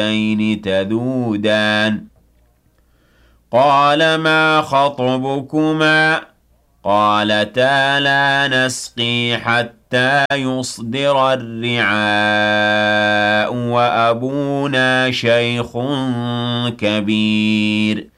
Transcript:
اللَّذَيْنِ تَذُودَانِ قَالَ مَا خَطْبُكُمَا قَالَتَا لَا نَسْقِي حَتَّىٰ يُصْدِرَ الرِّعَاءُ وَأَبُونَا شَيْخٌ كَبِيرٌ